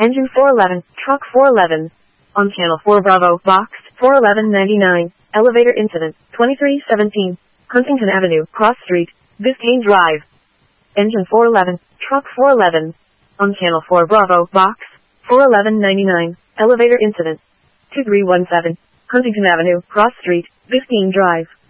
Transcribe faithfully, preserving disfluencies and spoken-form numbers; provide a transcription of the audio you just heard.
Engine four eleven, truck four eleven. On channel four Bravo, box four eleven ninety-nine. Elevator incident, twenty-three seventeen. Huntington Avenue, Cross Street, Biscayne Drive. Engine four eleven, truck four eleven. On channel four Bravo, box four eleven ninety-nine. Elevator incident, two three one seven. Huntington Avenue, Cross Street, Biscayne Drive.